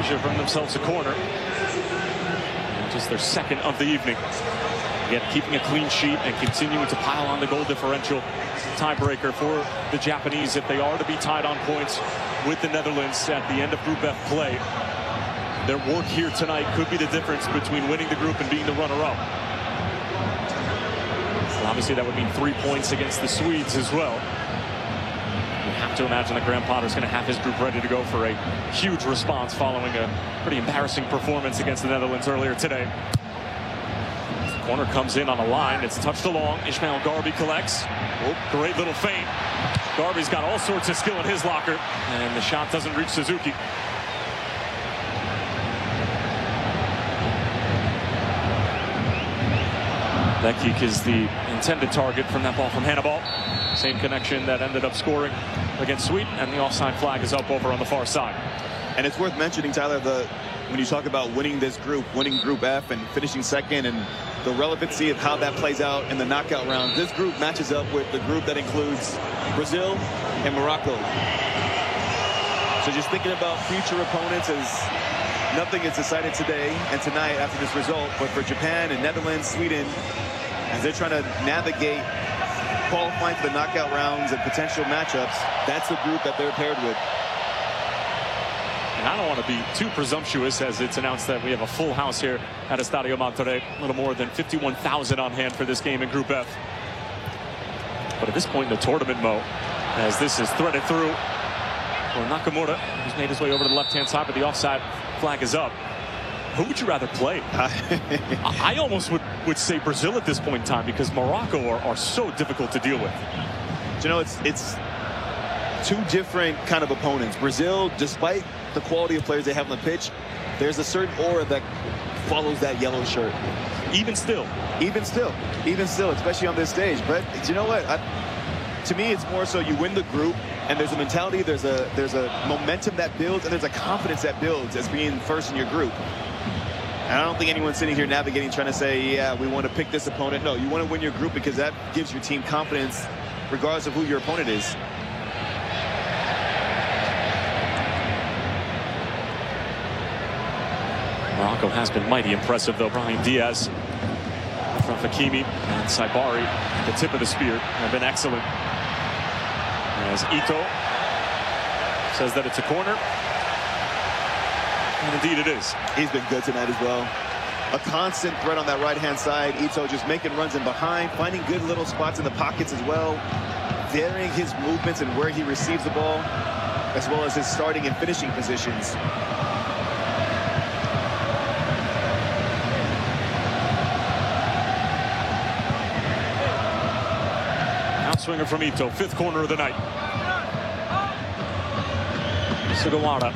manage to bring themselves a corner. And just their second of the evening. Again, keeping a clean sheet and continuing to pile on the goal differential. Tiebreaker for the Japanese if they are to be tied on points with the Netherlands at the end of Group F play. Their work here tonight could be the difference between winning the group and being the runner-up. So obviously that would mean 3 points against the Swedes as well. You have to imagine that Graham Potter's going to have his group ready to go for a huge response following a pretty embarrassing performance against the Netherlands earlier today. The corner comes in on a line. It's touched along. Ismail Garbi collects. Oh, great little feint. Garbi's got all sorts of skill in his locker, and the shot doesn't reach Suzuki. Lekik is the intended target from that ball from Hannibal. Same connection that ended up scoring against Sweden, and the offside flag is up over on the far side. And it's worth mentioning, Tyler, when you talk about winning this group, winning Group F and finishing second, and the relevancy of how that plays out in the knockout round, this group matches up with the group that includes Brazil and Morocco. So just thinking about future opponents, as nothing is decided today and tonight after this result, but for Japan and Netherlands, Sweden, as they're trying to navigate qualifying for the knockout rounds and potential matchups, that's the group that they're paired with. And I don't want to be too presumptuous as it's announced that we have a full house here at Estadio Monterrey. A little more than 51,000 on hand for this game in Group F. But at this point in the tournament, Mo, as this is threaded through for Nakamura, who's made his way over to the left-hand side, but the offside flag is up. Who would you rather play? I almost would say Brazil at this point in time, because Morocco are so difficult to deal with. You know, it's two different kind of opponents. Brazil, despite the quality of players they have on the pitch, there's a certain aura that follows that yellow shirt. Even still, especially on this stage. But you know what? To me, it's more so you win the group, and there's a mentality, there's a momentum that builds, and there's a confidence that builds as being first in your group. And I don't think anyone's sitting here navigating trying to say, yeah, we want to pick this opponent. No, you want to win your group because that gives your team confidence regardless of who your opponent is. Morocco has been mighty impressive, though. Brahim Diaz from Hakimi and Saibari at the tip of the spear have been excellent. As Ito says that it's a corner. And indeed it is. He's been good tonight as well. A constant threat on that right-hand side. Ito just making runs in behind, finding good little spots in the pockets as well, varying his movements and where he receives the ball, as well as his starting and finishing positions. Outswinger from Ito, fifth corner of the night. Sugawara.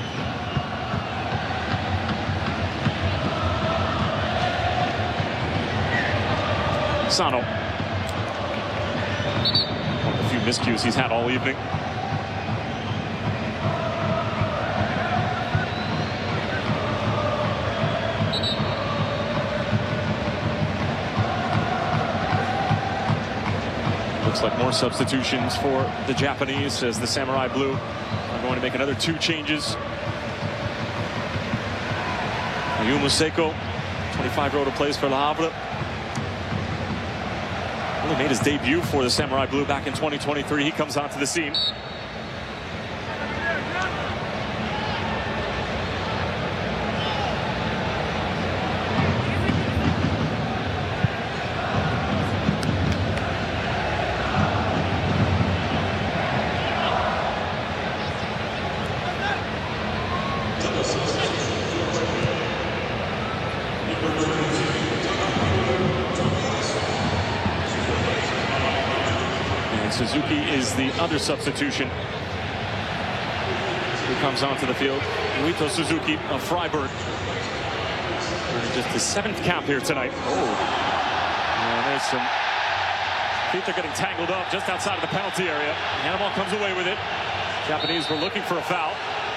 Sano. One of the few miscues he's had all evening. Looks like more substitutions for the Japanese as the Samurai Blue are going to make another 2 changes. Ayumu Seiko, 25-year-old, plays for Le Havre. Only made his debut for the Samurai Blue back in 2023. He comes onto the scene. Suzuki is the other substitution who comes onto the field. Yuito Suzuki of Freiburg. Just his 7th cap here tonight. Oh, and there's some feet are getting tangled up just outside of the penalty area. Hannibal comes away with it. Japanese were looking for a foul.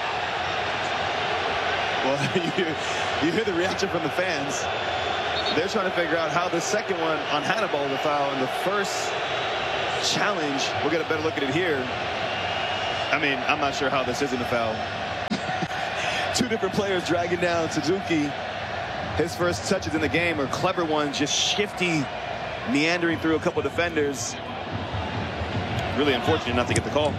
Well, you hear the reaction from the fans. They're trying to figure out how the second one on Hannibal is a foul, and the first challenge, we'll get a better look at it here. I mean, I'm not sure how this isn't a foul. Two different players dragging down Suzuki. His first touches in the game are clever ones, just shifty, meandering through a couple defenders. Really unfortunate not to get the call.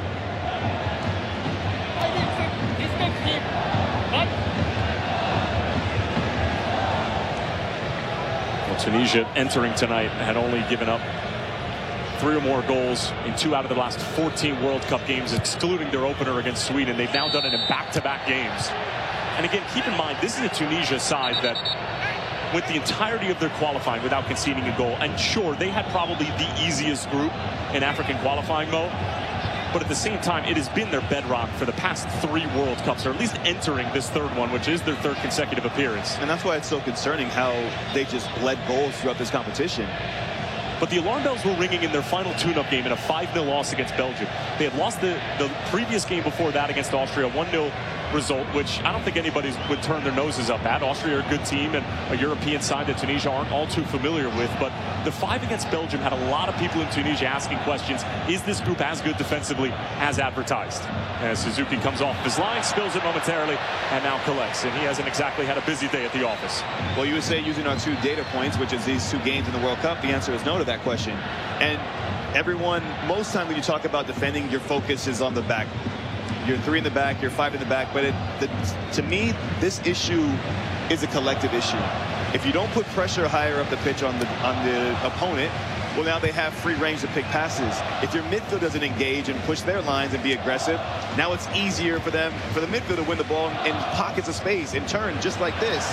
Well, Tunisia entering tonight had only given up 3 or more goals in 2 out of the last 14 World Cup games, excluding their opener against Sweden. They've now done it in back-to-back games. And again, keep in mind, this is a Tunisia side that went the entirety of their qualifying without conceding a goal. And sure, they had probably the easiest group in African qualifying mode. But at the same time, it has been their bedrock for the past 3 World Cups, or at least entering this 3rd one, which is their 3rd consecutive appearance. And that's why it's so concerning how they just bled goals throughout this competition. But the alarm bells were ringing in their final tune-up game in a 5-0 loss against Belgium. They had lost the previous game before that against Austria, 1-0 result, which I don't think anybody would turn their noses up at. Austria are a good team and a European side that Tunisia aren't all too familiar with. But the 5 against Belgium had a lot of people in Tunisia asking questions. Is this group as good defensively as advertised? As Suzuki comes off his line, spills it momentarily, and now collects. And he hasn't exactly had a busy day at the office. Well, you would say using our 2 data points, which is these 2 games in the World Cup, the answer is no to that question. And everyone, most time when you talk about defending, your focus is on the back. You're 3 in the back, you're 5 in the back, but to me, this issue is a collective issue. If you don't put pressure higher up the pitch on the opponent, well, now they have free range to pick passes. If your midfield doesn't engage and push their lines and be aggressive, now it's easier for the midfield to win the ball in pockets of space and turn just like this.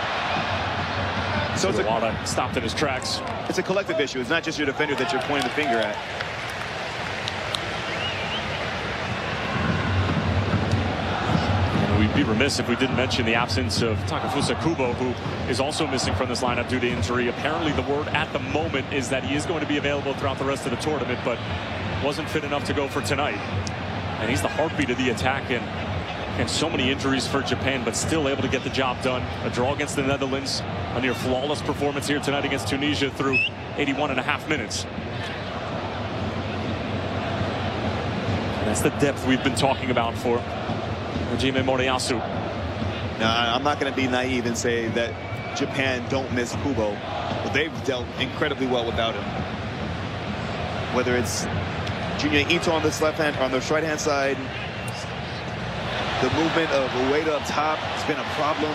So Wada stopped in his tracks. It's a collective issue. It's not just your defender that you're pointing the finger at. We'd be remiss if we didn't mention the absence of Takefusa Kubo, who is also missing from this lineup due to injury. Apparently, the word at the moment is that he is going to be available throughout the rest of the tournament, but wasn't fit enough to go for tonight. And he's the heartbeat of the attack, and so many injuries for Japan, but still able to get the job done. A draw against the Netherlands, a near flawless performance here tonight against Tunisia through 81.5 minutes. And that's the depth we've been talking about for Hajime Moriyasu. Now, I'm not going to be naive and say that Japan don't miss Kubo, but they've dealt incredibly well without him. Whether it's Junya Ito on this left-hand or on the right-hand side, the movement of Ueda up top has been a problem.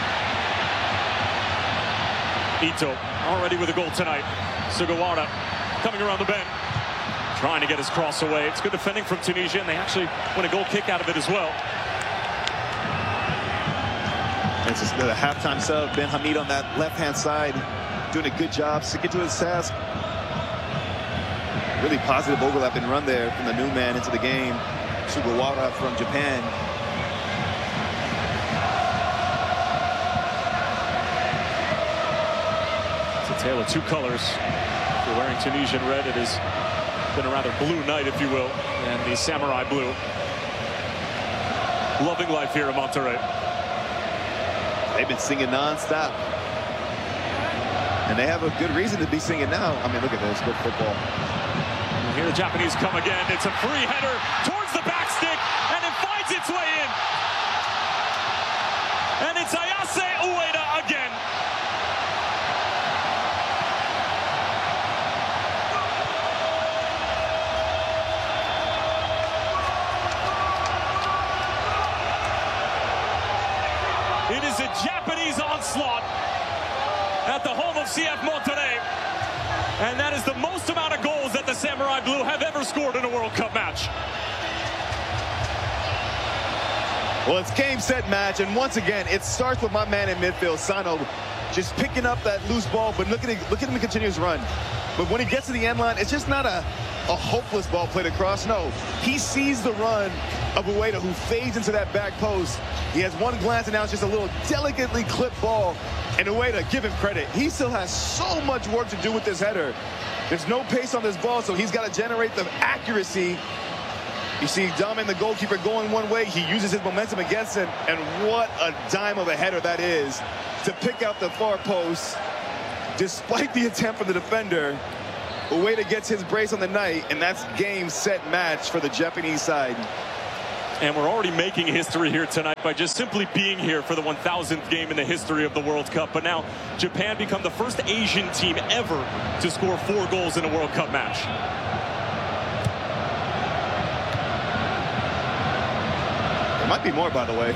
Ito already with a goal tonight. Sugawara coming around the bend, trying to get his cross away. It's good defending from Tunisia, and they actually win a goal kick out of it as well. It's just the halftime sub, Ben Hamid on that left-hand side, doing a good job, sticking to his task. Really positive overlapping run there from the new man into the game, Sugawara from Japan. It's a tale of 2 colors. If you're wearing Tunisian red, it has been a rather blue night, if you will, and the samurai blue. Loving life here in Monterrey. They've been singing non-stop. And they have a good reason to be singing now. I mean, look at this, good football. And here the Japanese come again. It's a free header towards the back stick, and it finds its way in. And it's Ayase Ueda again. It is a Japanese onslaught at the home of CF Monterrey. And that is the most amount of goals that the Samurai Blue have ever scored in a World Cup match. Well, it's game, set, match. And once again, it starts with my man in midfield, Sano, just picking up that loose ball. But look at him continue his run. But when he gets to the end line, it's just not a hopeless ball played across. No, he sees the run of Ueda, who fades into that back post. He has one glance, and now it's just a little delicately clipped ball. And Ueda, give him credit. He still has so much work to do with this header. There's no pace on this ball, so he's got to generate the accuracy. You see Damen, the goalkeeper, going one way. He uses his momentum against him. And what a dime of a header that is to pick out the far post. Despite the attempt from the defender, Ueda gets his brace on the night, and that's game, set, match for the Japanese side. And we're already making history here tonight by just simply being here for the 1,000th game in the history of the World Cup. But now Japan become the first Asian team ever to score 4 goals in a World Cup match. There might be more, by the way.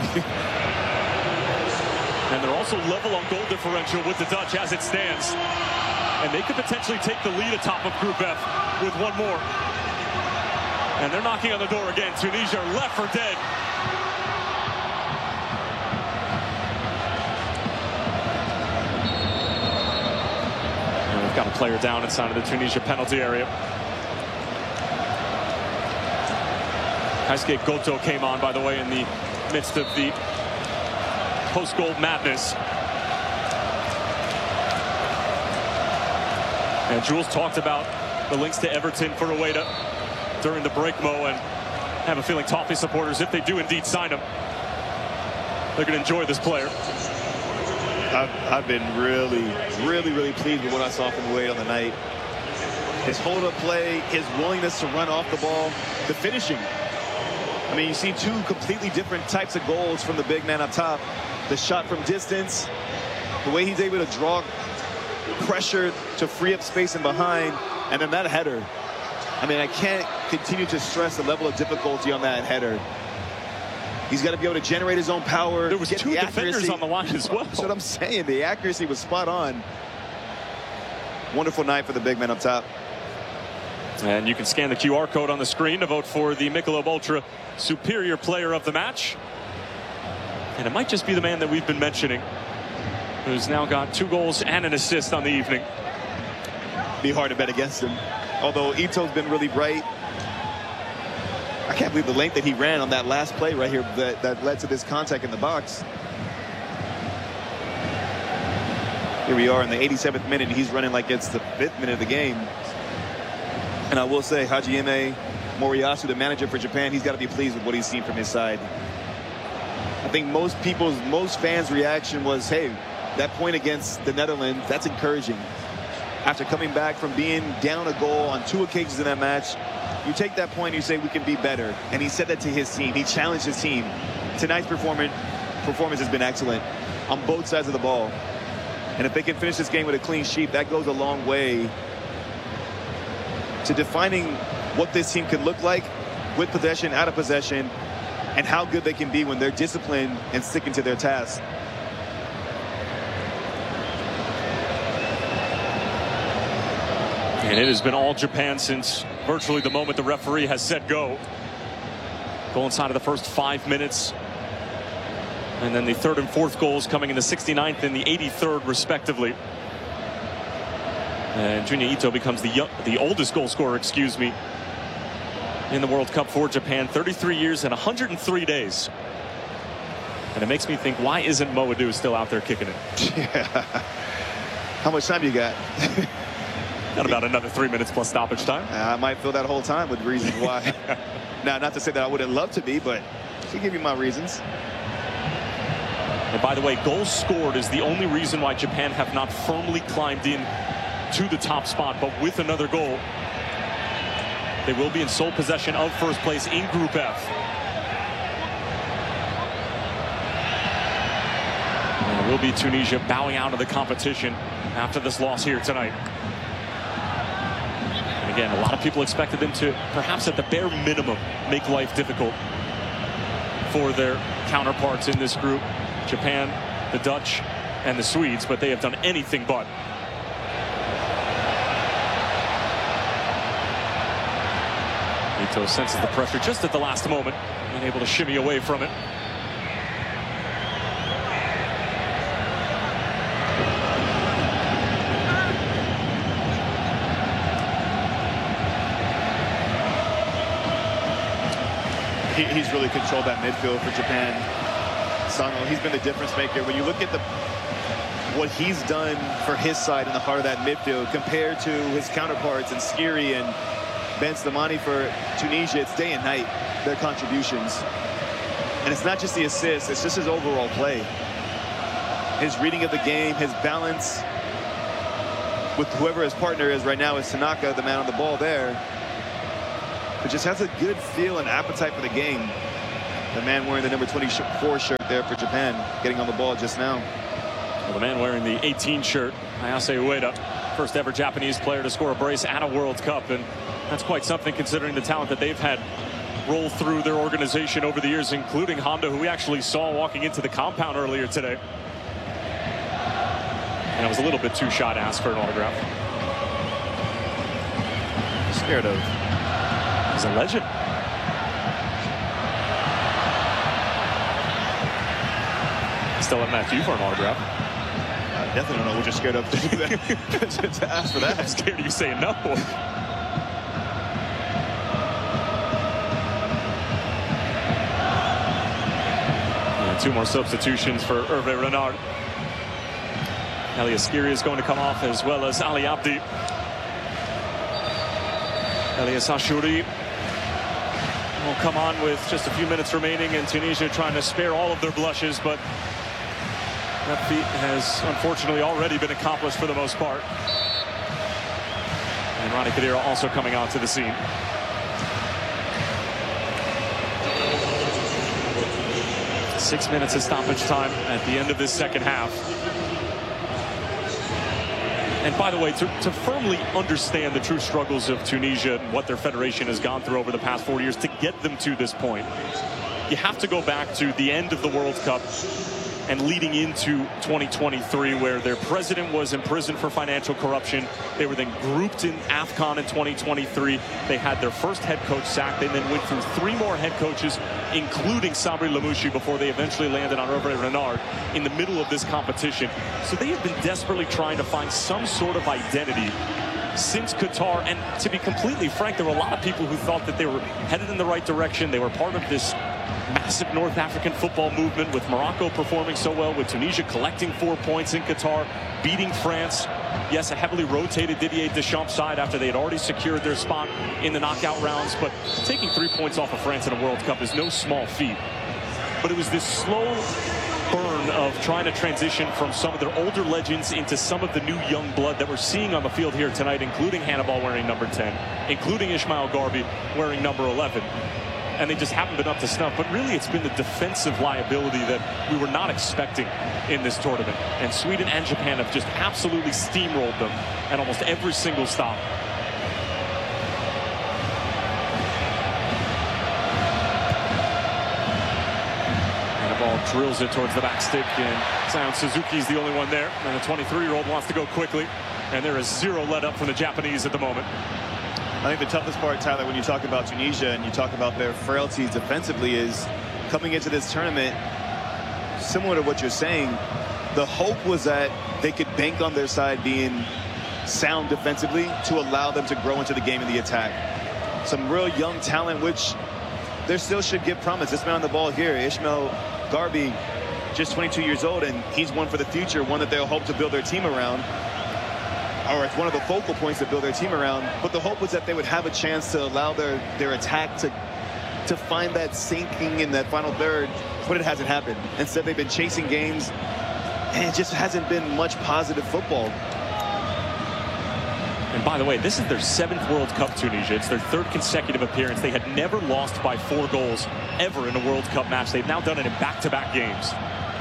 And they're also level on goal differential with the Dutch as it stands. And they could potentially take the lead atop of Group F with one more. And they're knocking on the door again. Tunisia are left for dead. And we've got a player down inside of the Tunisia penalty area. Keisuke Goto came on, by the way, in the midst of the post-goal madness. And Jules talked about the links to Everton for Ueda during the break, Mo, and I have a feeling Toffee supporters, if they do indeed sign him, they're going to enjoy this player. I've been really pleased with what I saw from Ueda on the night. His hold-up play, his willingness to run off the ball, the finishing. I mean, you see 2 completely different types of goals from the big man up top. The shot from distance, the way he's able to draw pressure to free up space in behind, and then that header. I mean, I can't continue to stress the level of difficulty on that header. He's got to be able to generate his own power. There was 2 defenders on the line as well. That's what I'm saying. The accuracy was spot on. Wonderful night for the big man up top. And you can scan the QR code on the screen to vote for the Michelob Ultra Superior Player of the Match. And it might just be the man that we've been mentioning, who's now got 2 goals and an assist on the evening. Be hard to bet against him. Although Ito's been really bright. I can't believe the length that he ran on that last play right here that led to this contact in the box. Here we are in the 87th minute, and he's running like it's the 5th minute of the game. And I will say, Hajime Moriyasu, the manager for Japan, he's got to be pleased with what he's seen from his side. I think most fans' reaction was, hey, that point against the Netherlands, that's encouraging. After coming back from being down a goal on 2 occasions in that match, you take that point and you say we can be better. And he said that to his team. He challenged his team. Tonight's performance has been excellent on both sides of the ball. And if they can finish this game with a clean sheet, that goes a long way to defining what this team could look like with possession, out of possession, and how good they can be when they're disciplined and sticking to their tasks. And it has been all Japan since virtually the moment the referee has said go. Goal inside of the first 5 minutes. And then the 3rd and 4th goals coming in the 69th and the 83rd, respectively. And Junya Ito becomes the oldest goal scorer, in the World Cup for Japan. 33 years and 103 days. And it makes me think, why isn't Mo Adu still out there kicking it? Yeah. How much time you got? Got about another 3 minutes plus stoppage time. I might fill that whole time with reasons why. Now, not to say that I wouldn't love to be, but to give you my reasons. And by the way, goals scored is the only reason why Japan have not firmly climbed in to the top spot. But with another goal, they will be in sole possession of first place in Group F. And it will be Tunisia bowing out of the competition after this loss here tonight. And again, a lot of people expected them to, perhaps at the bare minimum, make life difficult for their counterparts in this group. Japan, the Dutch, and the Swedes, but they have done anything but. Ito senses the pressure just at the last moment and able to shimmy away from it. He's really controlled that midfield for Japan. Sano, he's been the difference maker. When you look at what he's done for his side in the heart of that midfield compared to his counterparts in Skiri and Ben Slimani for Tunisia, it's day and night, their contributions. And it's not just the assists, it's just his overall play. His reading of the game, his balance with whoever his partner is right now is Tanaka, the man on the ball there. But just has a good feel and appetite for the game. The man wearing the number 24 shirt there for Japan, getting on the ball just now. Well, the man wearing the 18 shirt, Ayase Ueda, first ever Japanese player to score a brace at a World Cup, and that's quite something considering the talent that they've had roll through their organization over the years, including Honda, who we actually saw walking into the compound earlier today. And I was a little bit too shy to ask for an autograph. Scared of. He's a legend. Still haven't asked you for an autograph. I definitely don't know what you're scared of to ask for that. I'm scared of you saying no. And 2 more substitutions for Hervé Renard. Elias Skiri is going to come off, as well as Ali Abdi. Elias Achouri will come on with just a few minutes remaining, and Tunisia trying to spare all of their blushes, but that feat has unfortunately already been accomplished for the most part. And Rani Khedira also coming onto the scene. Six minutes of stoppage time at the end of this second half. And by the way, to firmly understand the true struggles of Tunisia and what their federation has gone through over the past 4 years to get them to this point, you have to go back to the end of the World Cup and leading into 2023, where their president was imprisoned for financial corruption. They were then grouped in AFCON in 2023. They had their first head coach sacked. They then went through 3 more head coaches, including Sabri Lamouchi, before they eventually landed on Hervé Renard in the middle of this competition. So they have been desperately trying to find some sort of identity since Qatar. And to be completely frank, there were a lot of people who thought that they were headed in the right direction. They were part of this massive North African football movement, with Morocco performing so well, with Tunisia collecting 4 points in Qatar, beating France. Yes, a heavily rotated Didier Deschamps side after they had already secured their spot in the knockout rounds, but taking 3 points off of France in a World Cup is no small feat. But it was this slow burn of trying to transition from some of their older legends into some of the new young blood that we're seeing on the field here tonight, including Hannibal wearing number 10, including Ismail Garbi wearing number 11. And they just haven't been up to snuff. But really, it's been the defensive liability that we were not expecting in this tournament. And Sweden and Japan have just absolutely steamrolled them at almost every single stop. And the ball drills it towards the back stick, and Zion Suzuki's the only one there. And the 23-year-old wants to go quickly. And there is 0 let up from the Japanese at the moment. I think the toughest part, Tyler, when you talk about Tunisia and you talk about their frailties defensively, is coming into this tournament, similar to what you're saying, the hope was that they could bank on their side being sound defensively to allow them to grow into the game in the attack. Some real young talent, which there still should give promise. This man on the ball here, Ismail Garbi, just 22 years old, and he's one for the future, one that they'll hope to build their team around. Or it's one of the focal points to build their team around. But the hope was that they would have a chance to allow their attack to find that sinking in that final third, but it hasn't happened. Instead, they've been chasing games, and it just hasn't been much positive football. And by the way, this is their 7th World Cup, Tunisia. It's their 3rd consecutive appearance. They had never lost by 4 goals ever in a World Cup match. They've now done it in back-to-back games.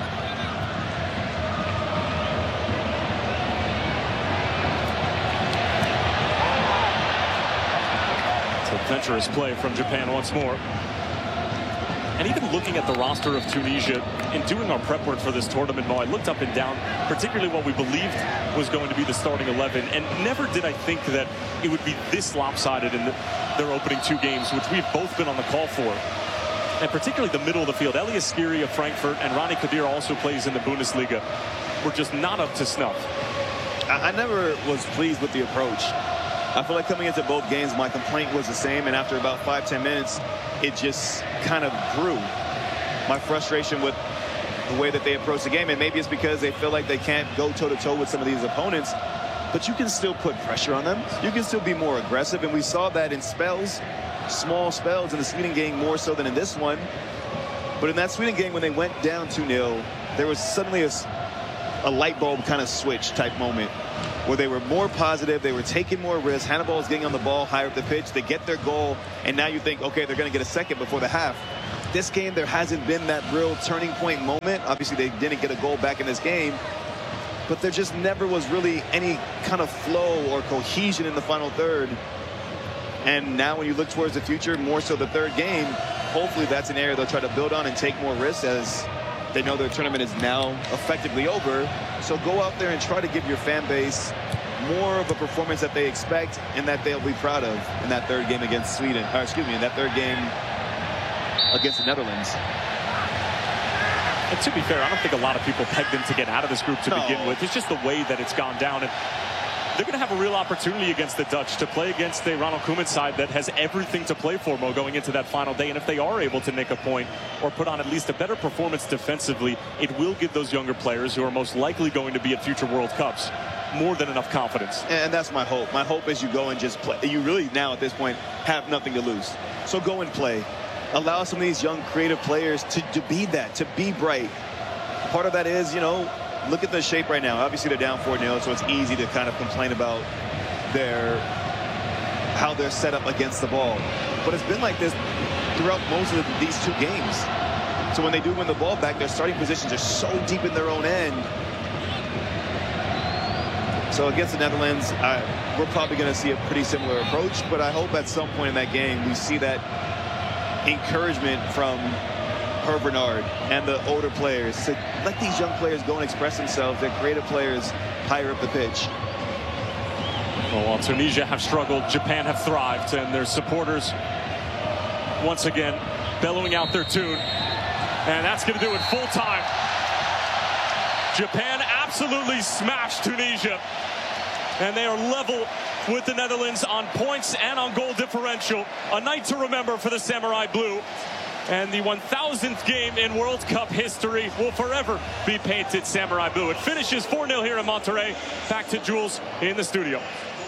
Adventurous play from Japan once more. And even looking at the roster of Tunisia, in doing our prep work for this tournament, Mo, I looked up and down, particularly what we believed was going to be the starting 11, and never did I think that it would be this lopsided in their opening 2 games, which we've both been on the call for. And particularly the middle of the field. Elias Skiri of Frankfurt and Rani Khedira also plays in the Bundesliga. We're just not up to snuff. I never was pleased with the approach. I feel like coming into both games, my complaint was the same, and after about 5-10 minutes, it just kind of grew. My frustration with the way that they approach the game, and maybe it's because they feel like they can't go toe-to-toe with some of these opponents, but you can still put pressure on them. You can still be more aggressive, and we saw that in spells, small spells in the Sweden game more so than in this one. But in that Sweden game, when they went down 2-0, there was suddenly a light bulb kind of switch type moment, where they were more positive, they were taking more risks. Hannibal is getting on the ball higher up the pitch, they get their goal, and now you think, okay, they're going to get a second before the half. this game, there hasn't been that real turning point moment. Obviously, they didn't get a goal back in this game, but there just never was really any kind of flow or cohesion in the final third. And now when you look towards the future, more so the third game, hopefully that's an area they'll try to build on and take more risks, as they know their tournament is now effectively over. So go out there and try to give your fan base more of a performance that they expect and that they'll be proud of in that third game against Sweden, or excuse me, in that third game against the Netherlands. And to be fair, I don't think a lot of people pegged them to get out of this group to begin with. It's just the way that it's gone down. And they're going to have a real opportunity against the Dutch to play against a Ronald Koeman side that has everything to play for, Mo, going into that final day. And if they are able to nick a point or put on at least a better performance defensively, it will give those younger players who are most likely going to be at future World Cups more than enough confidence. And that's my hope. My hope is you go and just play. You really now at this point have nothing to lose. So go and play. Allow some of these young creative players to be that, to be bright. Part of that is, you know, look at the shape right now. Obviously they're down 4-0, so it's easy to kind of complain about how they're set up against the ball. But it's been like this throughout most of these two games. So when they do win the ball back, their starting positions are so deep in their own end. So against the Netherlands, we're probably going to see a pretty similar approach, but I hope at some point in that game we see that encouragement from Hervé Renard and the older players to let these young players go and express themselves, their creative players higher up the pitch. Well, while Tunisia have struggled, Japan have thrived, and their supporters once again bellowing out their tune. And that's going to do it full time. Japan absolutely smashed Tunisia, and they are level with the Netherlands on points and on goal differential. A night to remember for the Samurai Blue. And the 1,000th game in World Cup history will forever be painted Samurai Blue. It finishes 4-0 here in Monterrey. Back to Jules in the studio.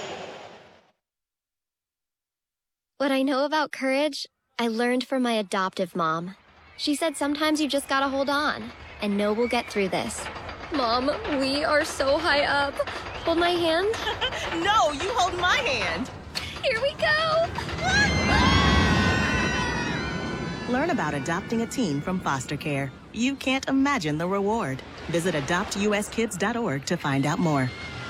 What I know about courage, I learned from my adoptive mom. She said sometimes you just gotta hold on and know we'll get through this. Mom, we are so high up. Hold my hand. No, you hold my hand. Here we go. Learn about adopting a teen from foster care. You can't imagine the reward. Visit adoptuskids.org to find out more.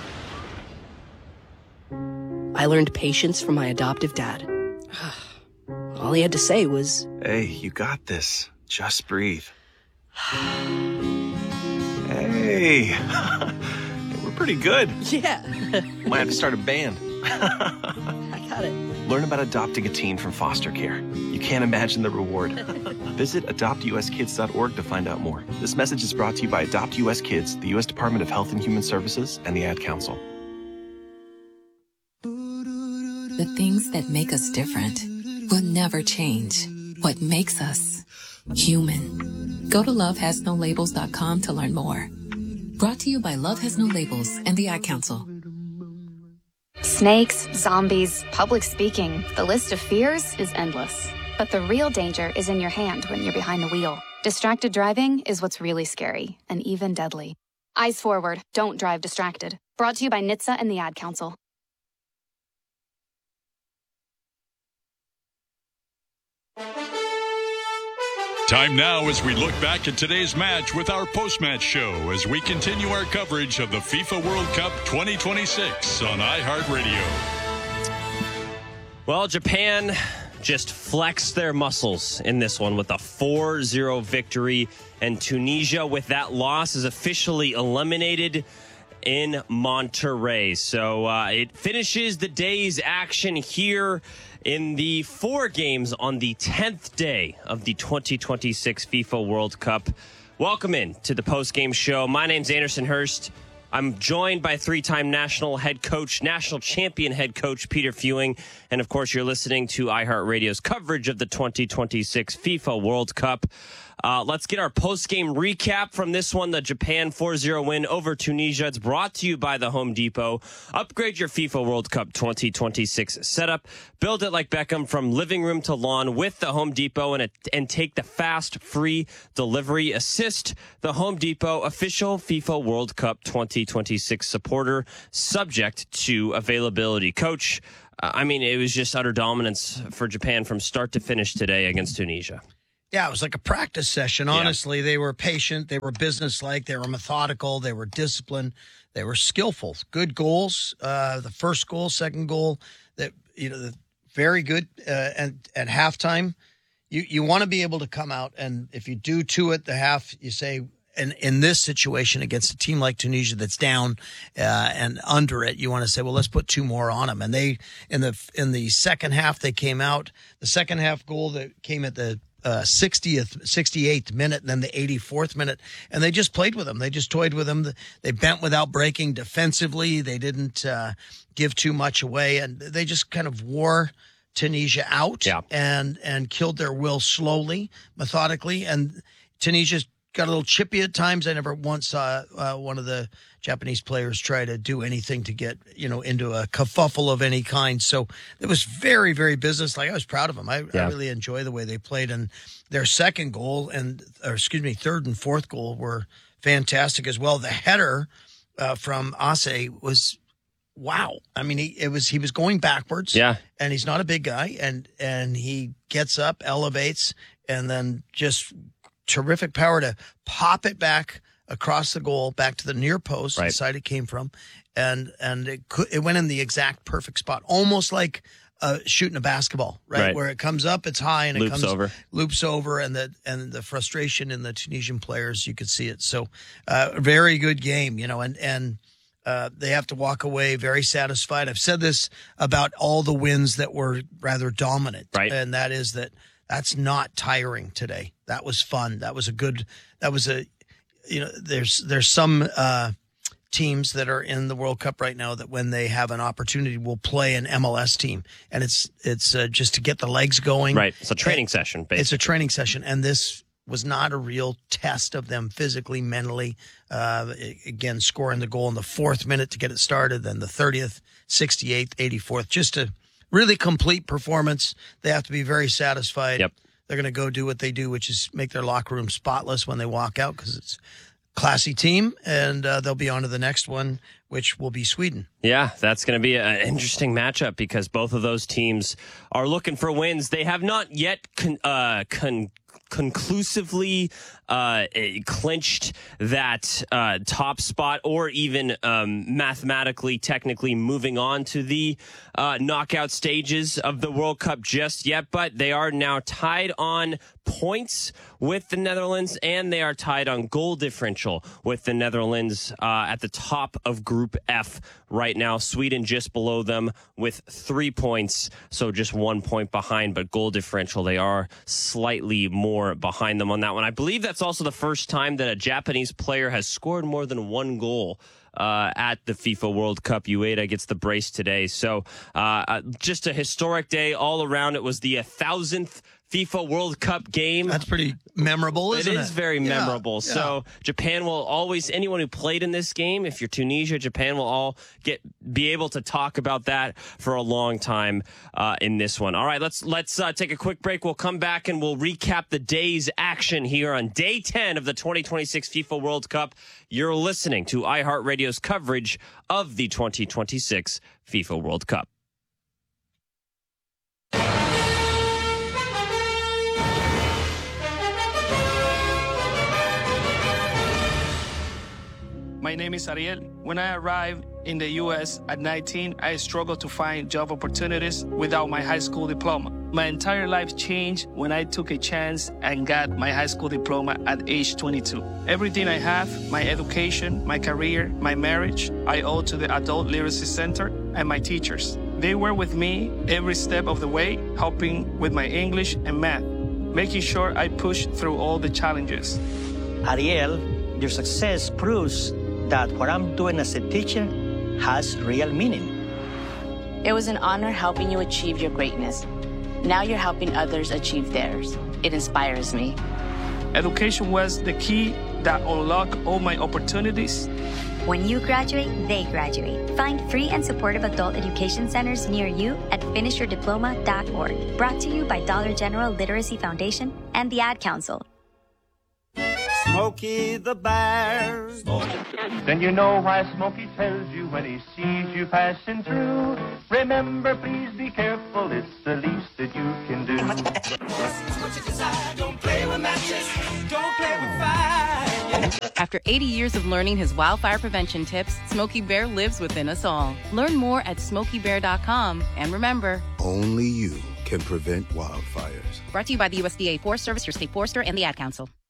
I learned patience from my adoptive dad. All he had to say was, "Hey, you got this. Just breathe." Hey, we're pretty good. yeah. Might have to start a band. I got it. Learn about adopting a teen from foster care. You can't imagine the reward. Visit adoptuskids.org to find out more. This message is brought to you by Adopt US Kids, the U.S. Department of Health and Human Services, and the Ad Council. The things that make us different will never change. What makes us human. Go to lovehasnolabels.com to learn more. Brought to you by Love Has No Labels and the Ad Council. Snakes, zombies, public speaking. The list of fears is endless. But the real danger is in your hand when you're behind the wheel. Distracted driving is what's really scary and even deadly. Eyes forward. Don't drive distracted. Brought to you by NHTSA and the Ad Council. Time now as we look back at today's match with our post-match show as we continue our coverage of the FIFA World Cup 2026 on iHeartRadio. Well, Japan just flexed their muscles in this one with a 4-0 victory, and Tunisia, with that loss, is officially eliminated in Monterrey. So it finishes the day's action here in the 4 games on the 10th day of the 2026 FIFA World Cup. Welcome in to the post-game show. My name's Anderson Hurst. I'm joined by 3-time national champion head coach Peter Fewing. And of course, you're listening to iHeartRadio's coverage of the 2026 FIFA World Cup. Let's get our post-game recap from this one, the Japan 4-0 win over Tunisia. It's brought to you by the Home Depot. Upgrade your FIFA World Cup 2026 setup. Build it like Beckham from living room to lawn with the Home Depot and take the fast, free delivery. Assist the Home Depot official FIFA World Cup 2026 supporter, subject to availability. Coach, it was just utter dominance for Japan from start to finish today against Tunisia. Yeah, it was like a practice session. Honestly, They were patient. They were businesslike. They were methodical. They were disciplined. They were skillful. Good goals. The first goal, second goal, very good. And at halftime, you want to be able to come out, and if you do two at the half, you say, and in this situation against a team like Tunisia that's down and under it, you want to say, well, let's put two more on them. And they in the second half, they came out. The second half goal that came at the 68th minute and then the 84th minute, and they just played with them. They just toyed with them. They bent without breaking defensively. They didn't give too much away, and they just kind of wore Tunisia out and killed their will slowly, methodically. And Tunisia's got a little chippy at times. I never once saw one of the Japanese players try to do anything to get, into a kerfuffle of any kind. So it was very, very businesslike. I was proud of them. I really enjoy the way they played. And their second goal third and fourth goal were fantastic as well. The header from Ase was, wow. I mean, he was going backwards. Yeah. And he's not a big guy. And he gets up, elevates, and then just terrific power to pop it back across the goal, back to the near post, the side it came from, and it went in the exact perfect spot, almost like shooting a basketball, right? Where it comes up, it's high, and loops over, and the frustration in the Tunisian players, you could see it. So, very good game, and they have to walk away very satisfied. I've said this about all the wins that were rather dominant, and that is that's not tiring today. That was fun. There's some teams that are in the World Cup right now that when they have an opportunity will play an MLS team, and it's just to get the legs going. Right. It's a training session, basically. It's a training session, and this was not a real test of them physically, mentally. Again, scoring the goal in the 4th minute to get it started, then the 30th, 68th, 84th, just a really complete performance. They have to be very satisfied. Yep. They're going to go do what they do, which is make their locker room spotless when they walk out, because it's a classy team, and they'll be on to the next one, which will be Sweden. Yeah, that's going to be an interesting matchup because both of those teams are looking for wins. They have not yet conclusively clinched that top spot, or even mathematically, technically moving on to the knockout stages of the World Cup just yet, but they are now tied on points with the Netherlands, and they are tied on goal differential with the Netherlands at the top of Group F right now. Sweden just below them with 3 points, so just 1 point behind, but goal differential, they are slightly more behind them on that one. I believe that's also the first time that a Japanese player has scored more than one goal at the FIFA World Cup. Ueda gets the brace today. So just a historic day all around. It was the 1,000th FIFA World Cup game. That's pretty memorable, isn't it? It is very memorable. Yeah. So Japan will always, anyone who played in this game, if you're Tunisia, Japan will all be able to talk about that for a long time in this one. All right, let's take a quick break. We'll come back and we'll recap the day's action here on day 10 of the 2026 FIFA World Cup. You're listening to iHeartRadio's coverage of the 2026 FIFA World Cup. My name is Ariel. When I arrived in the U.S. at 19, I struggled to find job opportunities without my high school diploma. My entire life changed when I took a chance and got my high school diploma at age 22. Everything I have, my education, my career, my marriage, I owe to the Adult Literacy Center and my teachers. They were with me every step of the way, helping with my English and math, making sure I pushed through all the challenges. Ariel, your success proves that what I'm doing as a teacher has real meaning. It was an honor helping you achieve your greatness. Now you're helping others achieve theirs. It inspires me. Education was the key that unlocked all my opportunities. When you graduate, they graduate. Find free and supportive adult education centers near you at finishyourdiploma.org. Brought to you by Dollar General Literacy Foundation and the Ad Council. Smokey the Bear. Then you know why Smokey tells you when he sees you passing through. Remember, please be careful, it's the least that you can do. Don't play with matches, don't play with fire. After 80 years of learning his wildfire prevention tips, Smokey Bear lives within us all. Learn more at SmokeyBear.com. And remember, only you can prevent wildfires. Brought to you by the USDA Forest Service, your state forester, and the Ad Council.